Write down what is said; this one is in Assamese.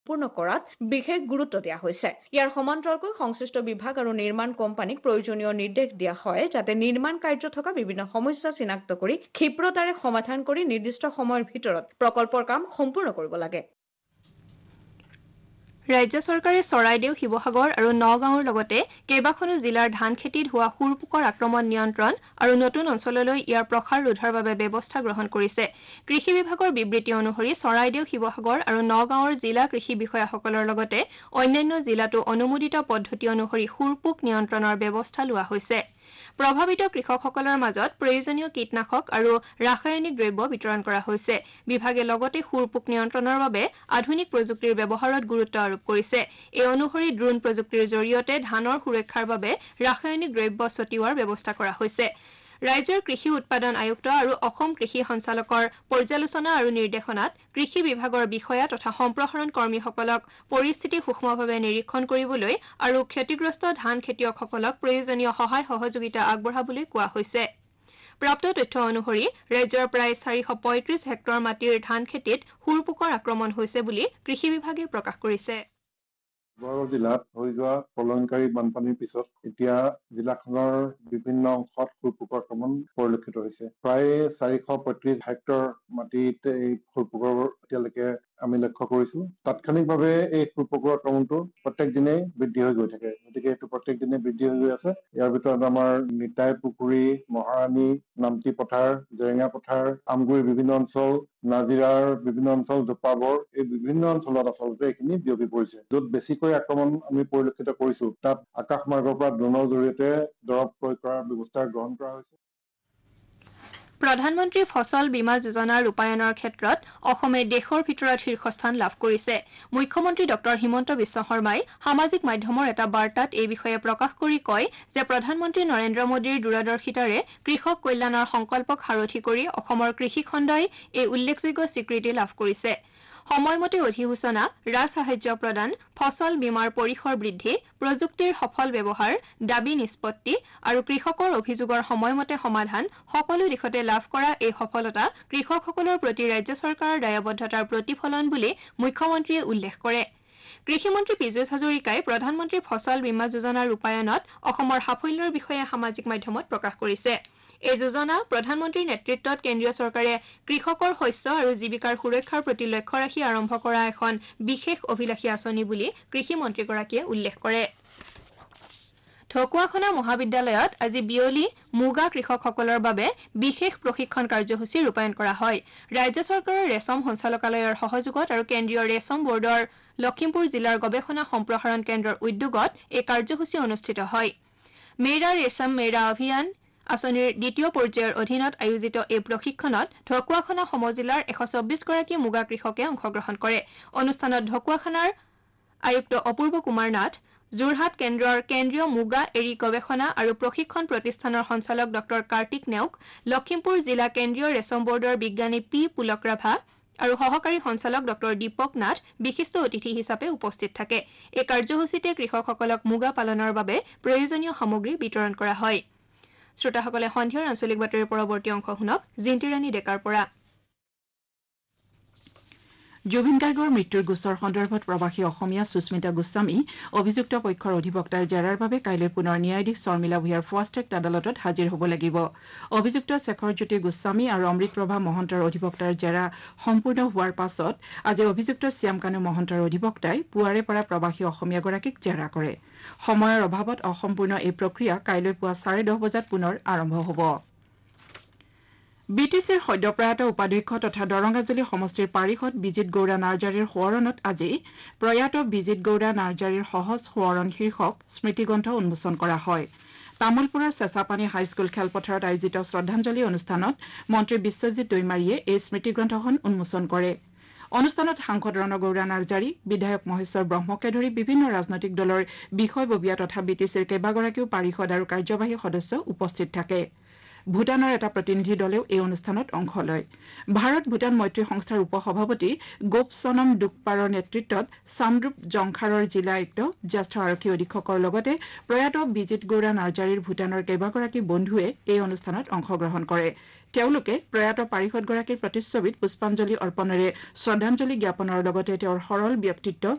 পূৰ্ণ কৰাত বিশেষ গুৰুত্ব দিয়া হৈছে। ইয়াৰ সমান্তৰালকৈ সংশ্লিষ্ট বিভাগ আৰু নিৰ্মাণ কোম্পানীক প্ৰয়োজনীয় নিৰ্দেশ দিয়া হয় যাতে নিৰ্মাণ কাৰ্য থকা বিভিন্ন সমস্যা চিনাক্ত কৰি ক্ষীপ্ৰতাৰে সমাধান কৰি নিৰ্দিষ্ট সময়ৰ ভিতৰত প্ৰকল্পৰ কাম সম্পূৰ্ণ কৰিব লাগে। ৰাজ্য চৰকাৰে চৰাইদেউ, শিৱসাগৰ আৰু নগাঁৱৰ লগতে কেইবাখনো জিলাৰ ধান খেতিত হোৱা শুৰপোকৰ আক্ৰমণ নিয়ন্ত্ৰণ আৰু নতুন অঞ্চললৈ ইয়াৰ প্ৰসাৰ ৰোধৰ বাবে ব্যৱস্থা গ্ৰহণ কৰিছে। কৃষি বিভাগৰ বিবৃতি অনুসৰি চৰাইদেউ, শিৱসাগৰ আৰু নগাঁৱৰ জিলা কৃষি বিষয়াসকলৰ লগতে অন্যান্য জিলাতো অনুমোদিত পদ্ধতি অনুসৰি শুৰপোক নিয়ন্ত্ৰণৰ ব্যৱস্থা লোৱা হৈছে। প্ৰভাৱিত কৃষকসকলৰ মাজত প্ৰয়োজনীয় কীটনাশক আৰু ৰাসায়নিক দ্ৰব্য বিতৰণ কৰা হৈছে। বিভাগে লগতে শুৰপোক নিয়ন্ত্ৰণৰ বাবে আধুনিক প্ৰযুক্তিৰ ব্যৱহাৰত গুৰুত্ব আৰোপ কৰিছে। এই অনুসৰি ড্ৰোন প্ৰযুক্তিৰ জৰিয়তে ধানৰ সুৰক্ষাৰ বাবে ৰাসায়নিক দ্ৰব্য ছটিওৱাৰ ব্যৱস্থা কৰা হৈছে। ৰাজ্যৰ কৃষি উৎপাদন আয়ুক্ত আৰু অসম কৃষি সঞ্চালকৰ পৰ্যালোচনা আৰু নিৰ্দেশনাত কৃষি বিভাগৰ বিষয়া তথা সম্প্ৰসাৰণ কৰ্মীসকলক পৰিস্থিতি সূক্ষ্মভাৱে নিৰীক্ষণ কৰিবলৈ আৰু ক্ষতিগ্ৰস্ত ধান খেতিয়কসকলক প্ৰয়োজনীয় সহায় সহযোগিতা আগবঢ়াবলৈ কোৱা হৈছে। প্ৰাপ্ত তথ্য অনুসৰি ৰাজ্যৰ প্ৰায় 435 হেক্টৰ মাটিৰ ধান খেতিত শুৰপোকৰ আক্ৰমণ হৈছে বুলি কৃষি বিভাগে প্ৰকাশ কৰিছে। শিৱসাগৰ জিলাত হৈ যোৱা প্ৰলয়ংকাৰী বানপানীৰ পিছত এতিয়া জিলাখনৰ বিভিন্ন অংশত শুৰপোকৰ আক্ৰমণ পৰিলক্ষিত হৈছে। প্ৰায় 435 হেক্টৰ মাটিত এই শুৰপোকৰ এতিয়ালৈকে আমি লক্ষ্য কৰিছো। তাৎক্ষণিকভাৱে এই শুৰপোকৰ আক্ৰমণটো প্ৰত্যেক দিনেই বৃদ্ধি হৈ গৈ থাকে, গতিকে এইটো প্ৰত্যেক দিনে বৃদ্ধি হৈ গৈ আছে। ইয়াৰ ভিতৰত আমাৰ নিতাই পুখুৰী, মহাৰাণী, নামতি পথাৰ, জেৰেঙা পথাৰ, আমগুৰিৰ বিভিন্ন অঞ্চল, নাজিৰাৰ বিভিন্ন অঞ্চল, জোপাবৰ, এই বিভিন্ন অঞ্চলত আচলতে এইখিনি বিয়পি পৰিছে। য'ত বেছিকৈ আক্ৰমণ আমি পৰিলক্ষিত কৰিছো তাত আকাশ মাৰ্গৰ পৰা ড্ৰোনৰ জৰিয়তে দৰৱ প্ৰয়োগ কৰাৰ ব্যৱস্থা গ্ৰহণ কৰা হৈছে। প্ৰধানমন্ত্ৰী ফচল বীমা যোজনা ৰূপায়ণৰ ক্ষেত্ৰত অসমে দেশৰ ভিতৰত শীৰ্ষস্থান লাভ কৰিছে। মুখ্যমন্ত্ৰী ডঃ হিমন্ত বিশ্ব শৰ্মাই সামাজিক মাধ্যমৰ এটা বাৰ্তাত এই বিষয়ে প্ৰকাশ কৰি কয় যে প্ৰধানমন্ত্ৰী নৰেন্দ্ৰ মোদীৰ দূৰদৰ্শিতাৰে কৃষক কল্যাণৰ সংকল্পক সাৰথি কৰি অসমৰ কৃষি খণ্ডই এই উল্লেখযোগ্য স্বীকৃতি লাভ কৰিছে। সময়মতে অধিসূচনা, ৰাজসাহায্য প্ৰদান, ফচল বীমাৰ পৰিসৰ বৃদ্ধি, প্ৰযুক্তিৰ সফল ব্যৱহাৰ, দাবী নিষ্পত্তি আৰু কৃষকৰ অভিযোগৰ সময়মতে সমাধান সকলো দিশতে লাভ কৰা এই সফলতা কৃষকসকলৰ প্ৰতি ৰাজ্য চৰকাৰৰ দায়বদ্ধতাৰ প্ৰতিফলন বুলি মুখ্যমন্ত্ৰীয়ে উল্লেখ কৰে। কৃষিমন্ত্ৰী পীযুষ হাজৰিকাই প্ৰধানমন্ত্ৰী ফচল বীমা যোজনাৰ ৰূপায়ণত অসমৰ সাফল্যৰ বিষয়ে সামাজিক মাধ্যমত প্ৰকাশ কৰিছে। এই যোজনা প্ৰধানমন্ত্ৰীৰ নেতৃত্বত কেন্দ্ৰীয় চৰকাৰে কৃষকৰ শস্য আৰু জীৱিকাৰ সুৰক্ষাৰ প্ৰতি লক্ষ্য ৰাখি আৰম্ভ কৰা এখন বিশেষ অভিলাষী আঁচনি বুলি কৃষিমন্ত্ৰীগৰাকীয়ে উল্লেখ কৰে। ঢকুৱাখনা মহাবিদ্যালয়ত আজি বিয়লি মুগা কৃষকসকলৰ বাবে বিশেষ প্ৰশিক্ষণ কাৰ্যসূচী ৰূপায়ণ কৰা হয়। ৰাজ্য চৰকাৰৰ ৰেচম সঞ্চালকালয়ৰ সহযোগত আৰু কেন্দ্ৰীয় ৰেচম বৰ্ডৰ লখিমপুৰ জিলাৰ গৱেষণা সম্প্ৰসাৰণ কেন্দ্ৰৰ উদ্যোগত এই কাৰ্যসূচী অনুষ্ঠিত হয়। মেৰা ৰেচম মেৰা অভিযান আঁচনিৰ দ্বিতীয় পৰ্যায়ৰ অধীনত আয়োজিত এই প্ৰশিক্ষণত ঢকুৱাখনা সমজিলাৰ 124 গৰাকী মুগা কৃষকে অংশগ্ৰহণ কৰে। অনুষ্ঠানত ঢকুৱাখনাৰ আয়ুক্ত অপূৰ্ব কুমাৰ নাথ, যোৰহাট কেন্দ্ৰৰ কেন্দ্ৰীয় মুগা এৰী গৱেষণা আৰু প্ৰশিক্ষণ প্ৰতিষ্ঠানৰ সঞ্চালক ডঃ কাৰ্তিক নেওগ, লখিমপুৰ জিলা কেন্দ্ৰীয় ৰেচম বৰ্ডৰ বিজ্ঞানী পি পুলক ৰাভা আৰু সহকাৰী সঞ্চালক ডঃ দীপক নাথ বিশিষ্ট অতিথি হিচাপে উপস্থিত থাকে। এই কাৰ্যসূচীতে কৃষকসকলক মুগা পালনৰ বাবে প্ৰয়োজনীয় সামগ্ৰী বিতৰণ কৰা হয়। শ্ৰোতাসকলে সন্ধিয়াৰ আঞ্চলিক বাতৰিৰ পৰৱৰ্তী অংশ শুনক জিন্তিৰাণী ডেকাৰ পৰা। জুবিন গাৰ্গৰ মৃত্যুৰ গোচৰ সন্দৰ্ভত প্ৰৱাসী অসমীয়া সুস্মিতা গোস্বামী অভিযুক্ত পক্ষৰ অধিবক্তাৰ জেৰাৰ বাবে কাইলৈ পুনৰ ন্যায়াধীশ শৰ্মিলা ভূঞাৰ ফাষ্ট ট্ৰেক আদালতত হাজিৰ হ'ব লাগিব। অভিযুক্ত শেখৰজ্যোতি গোস্বামী আৰু অমৃতপ্ৰভা মহন্তৰ অধিবক্তাৰ জেৰা সম্পূৰ্ণ হোৱাৰ পাছত আজি অভিযুক্ত শ্যামকানু মহন্তৰ অধিবক্তাই পুৱাৰে পৰা প্ৰৱাসী অসমীয়াগৰাকীক জেৰা কৰে। সময়ৰ অভাৱত অসম্পূৰ্ণ এই প্ৰক্ৰিয়া কাইলৈ পুৱা 10:30 বজাত পুনৰ আৰম্ভ হ'ব। বিটিচিৰ সদ্যপ্ৰয়াত উপাধ্যক্ষ তথা দৰঙাজুলি সমষ্টিৰ পাৰিষদ বিজিত গৌড়া নাৰ্জাৰীৰ সোঁৱৰণত আজি প্ৰয়াত বিজিত গৌড়া নাৰ্জাৰীৰ সহজ সোঁৱৰণ শীৰ্ষক স্মৃতিগ্ৰন্থ উন্মোচন কৰা হয়। তামুলপুৰৰ চেঁচাপানী হাইস্কুল খেলপথাৰত আয়োজিত শ্ৰদ্ধাঞ্জলি অনুষ্ঠানত মন্ত্ৰী বিশ্বজিৎ দৈমাৰীয়ে এই স্মৃতিগ্ৰন্থখন উন্মোচন কৰে। অনুষ্ঠানত সাংসদ ৰণগৌড়া নাৰ্জাৰী, বিধায়ক মহেশ্বৰ ব্ৰহ্মকে ধৰি বিভিন্ন ৰাজনৈতিক দলৰ বিষয়ববীয়া তথা বিটিচিৰ কেইবাগৰাকীও পাৰিষদ আৰু কাৰ্যবাহী সদস্য উপস্থিত থাকে। ভূটানৰ এটা প্ৰতিনিধি দলেও এই অনুষ্ঠানত অংশ লয়। ভাৰত ভূটান মৈত্ৰী সংস্থাৰ উপসভাপতি গোপ চনম ডুকপাৰৰ নেতৃত্বত চামৰুপ জংখাৰৰ জিলা আয়ুক্ত, জ্যেষ্ঠ আৰক্ষী অধীক্ষকৰ লগতে প্ৰয়াত বিজিত গৌড়া নাৰ্জাৰীৰ ভূটানৰ কেইবাগৰাকী বন্ধুৱে এই অনুষ্ঠানত অংশগ্ৰহণ কৰে। তেওঁলোকে প্ৰয়াত পাৰিষদগৰাকীৰ প্ৰতিচ্ছবিত পুষ্পাঞ্জলি অৰ্পণেৰে শ্ৰদ্ধাঞ্জলি জ্ঞাপনৰ লগতে তেওঁৰ সৰল ব্যক্তিত্ব